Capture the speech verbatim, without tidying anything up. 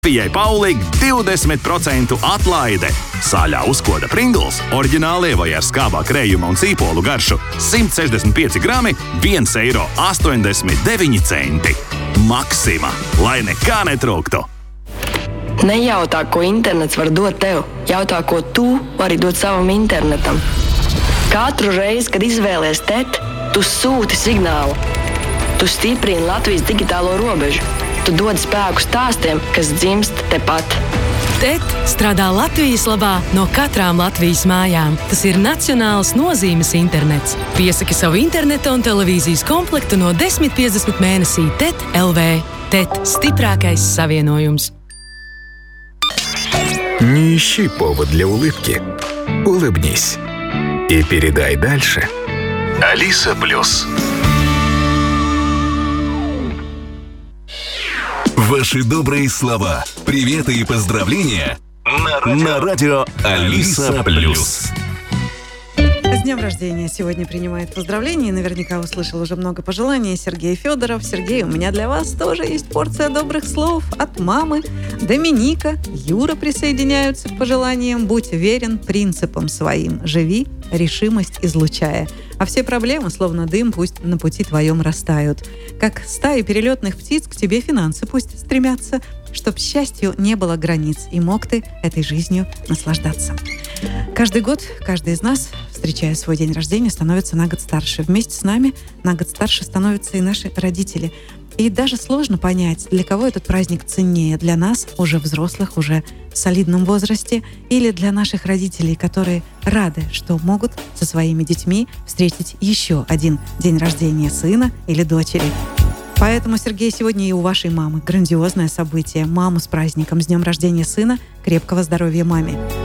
Pieeja Paulig divdesmit procentu atlaide. Sāļā uzkoda Pringles, oriģinālie vai ar skābā krējuma un sīpolu garšu simt sešdesmit pieci grami, viens eiro astoņdesmit deviņi centi. Maksima, lai nekā netrūktu. Nejautā, ko internets var dot tev, jautā, ko tu vari dot savam internetam. Katru reizi, kad izvēlies T E T, tu sūti signālu. Tu stiprini Latvijas digitālo robežu. Tu dod spēku stāstiem, kas dzimst tepat. T E T strādā Latvijas labā no katrām Latvijas mājām. Tas ir nacionāls nozīmes internets. Piesaki savu interneta un televīzijas komplektu no desmit piecdesmit mēnesī T E T L V. T E T – stiprākais savienojums. Не ищи повод для улыбки. Улыбнись. И передай дальше. Алиса Плюс. Ваши добрые слова, приветы и поздравления на радио, на радио Алиса Плюс. С днем рождения сегодня принимает поздравления. Наверняка услышал уже много пожеланий Сергей Федоров. Сергей, у меня для вас тоже есть порция добрых слов от мамы. Доминика, Юра присоединяются к пожеланиям. Будь верен принципам своим. Живи, решимость излучая. А все проблемы, словно дым, пусть на пути твоем растают. Как стаи перелетных птиц, к тебе финансы пусть стремятся, чтоб счастью не было границ, и мог ты этой жизнью наслаждаться. Каждый год, каждый из нас, встречая свой день рождения, становится на год старше. Вместе с нами на год старше становятся и наши родители. И даже сложно понять, для кого этот праздник ценнее. Для нас, уже взрослых, уже в солидном возрасте, или для наших родителей, которые рады, что могут со своими детьми встретить еще один день рождения сына или дочери. Поэтому, Сергей, сегодня и у вашей мамы грандиозное событие. Маму с праздником, с днем рождения сына, крепкого здоровья маме.